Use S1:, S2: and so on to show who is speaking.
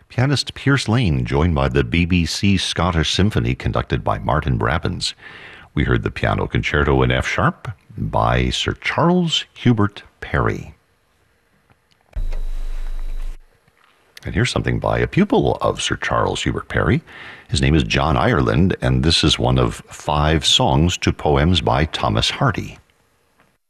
S1: Pianist Pierce Lane, joined by the BBC Scottish Symphony, conducted by Martin Brabbins. We heard the Piano Concerto in F sharp by Sir Charles Hubert Parry. And here's something by a pupil of Sir Charles Hubert Parry. His name is John Ireland, and this is one of 5 songs to poems by Thomas Hardy.